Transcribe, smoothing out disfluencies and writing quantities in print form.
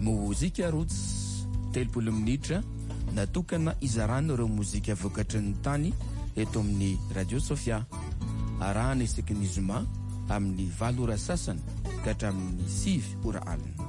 mozika roots 30 minitra natokana izarana ireo mozika vokatry ny tany eto amin'ny Radio Sofia. Arahana isaky ny zoma amin'ny 8 ora sasany ka hatramin'ny 6 ora alina.